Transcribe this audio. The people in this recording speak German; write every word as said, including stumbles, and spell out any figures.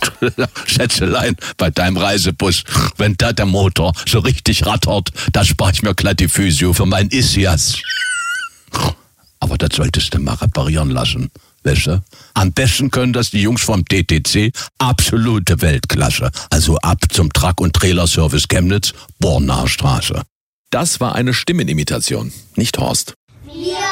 Schätzelein, bei deinem Reisebus, wenn da der Motor so richtig rattert, da spare ich mir glatt die Physio für mein Ischias. Aber das solltest du mal reparieren lassen, weißt du? Am besten können das die Jungs vom T T C, absolute Weltklasse. Also ab zum Truck- und Trailerservice Chemnitz, Bornaer Straße. Das war eine Stimmenimitation, nicht Horst. Wir